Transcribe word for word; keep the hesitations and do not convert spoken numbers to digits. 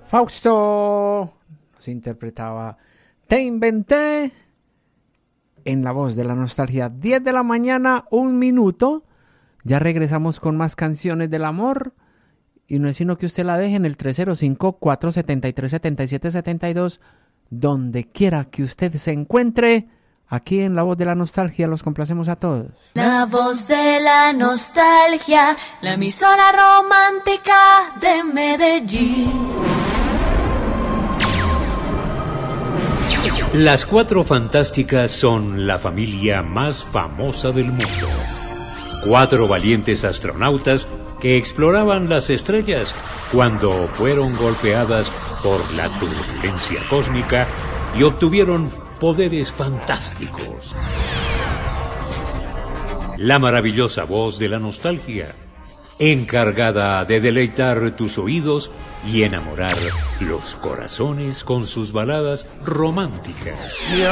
Fausto nos interpretaba Te Inventé en la voz de la nostalgia. diez de la mañana, un minuto. Ya regresamos con más canciones del amor. Y no es sino que usted la deje en el tres cero cinco, cuatro siete tres, siete siete siete dos. Donde quiera que usted se encuentre. Aquí en La Voz de la Nostalgia los complacemos a todos. La Voz de la Nostalgia, la emisora romántica de Medellín. Las Cuatro Fantásticas son la familia más famosa del mundo. Cuatro valientes astronautas que exploraban las estrellas cuando fueron golpeadas por la turbulencia cósmica y obtuvieron poderes fantásticos. La maravillosa Voz de la Nostalgia, encargada de deleitar tus oídos y enamorar los corazones con sus baladas románticas.